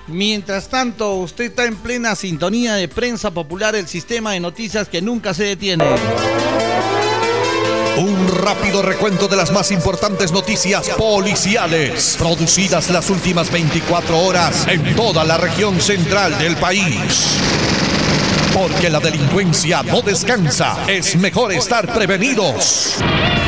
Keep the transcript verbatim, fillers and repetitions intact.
Mientras tanto, usted está en plena sintonía de Prensa Popular, el sistema de noticias que nunca se detiene. Un rápido recuento de las más importantes noticias policiales producidas las últimas veinticuatro horas en toda la región central del país. Porque la delincuencia no descansa, es mejor estar prevenidos.